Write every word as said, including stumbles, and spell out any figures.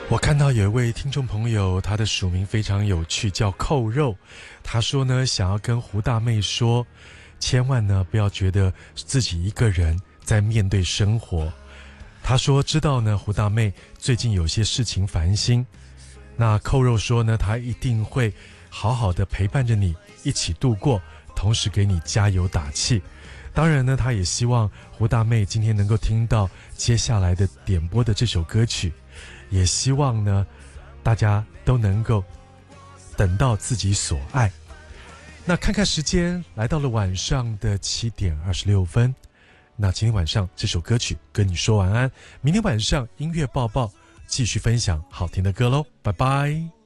我看到有一位听众朋友，他的署名非常有趣，叫扣肉。他说呢，想要跟胡大妹说，千万呢不要觉得自己一个人在面对生活。他说知道呢，胡大妹最近有些事情烦心。那扣肉说呢，他一定会好好的陪伴着你一起度过，同时给你加油打气。当然呢，他也希望胡大妹今天能够听到接下来的点播的这首歌曲，也希望呢大家都能够等到自己所爱。那看看时间，来到了晚上的七点二十六分。那今天晚上这首歌曲跟你说晚安，明天晚上音乐报报继续分享好听的歌咯，拜拜。